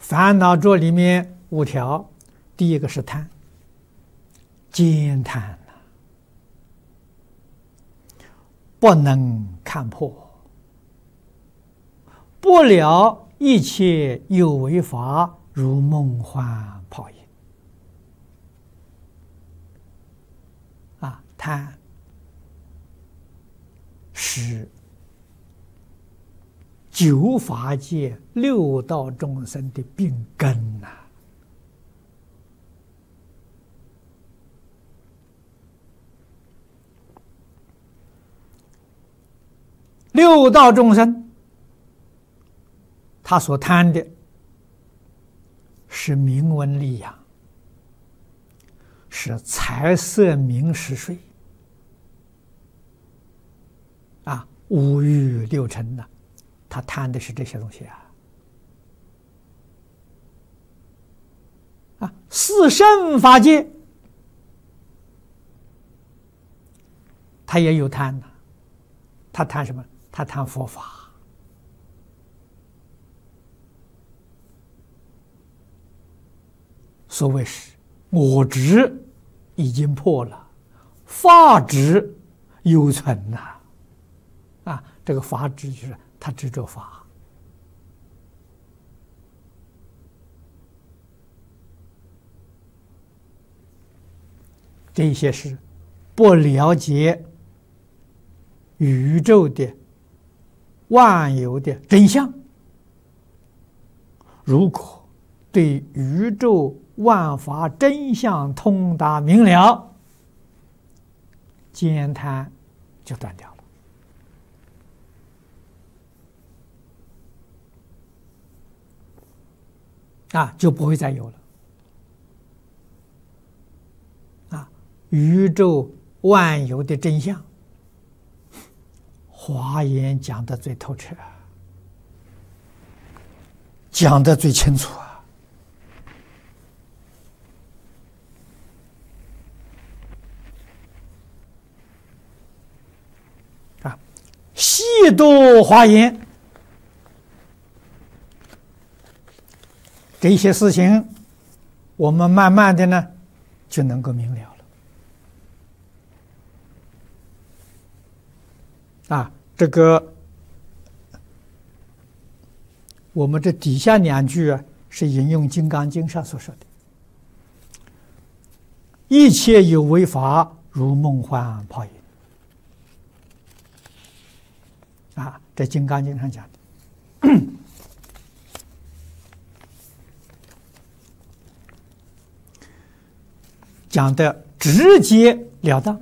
烦恼桌里面5条，第一个是贪，坚贪呐，不能看破，不了一切有为法，如梦幻泡影。贪是9法界6道众生的病根呐。6道众生，他所贪的是名闻利养，是财色名食睡5欲6尘呐，他贪的是这些东西四圣法界，他也有贪呐，他贪什么？他贪佛法。所谓是我执已经破了，法执犹存呐。这个法执就是他执着法。这些是不了解宇宙的万有的真相。如果对宇宙万法真相通达明了，坚贪就断掉了，就不会再有了。宇宙万有的真相，华严讲得最透彻，讲得最清楚细读华严，这些事情我们慢慢的呢就能够明了了。这个我们这底下2句是引用《金刚经》上所说的：一切有为法，如梦幻泡影。这《金刚经》上讲的，讲的直截了当。